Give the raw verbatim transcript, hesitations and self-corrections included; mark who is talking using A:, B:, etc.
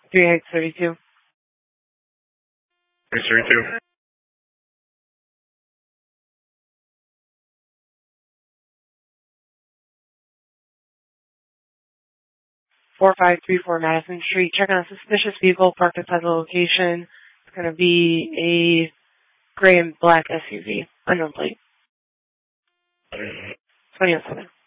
A: three Heights thirty-two.
B: Heights thirty-two.
A: four five three four Madison Street. Check on a suspicious vehicle parked outside the location. It's going to be a gray and black S U V. Unknown plate. twenty oh seven.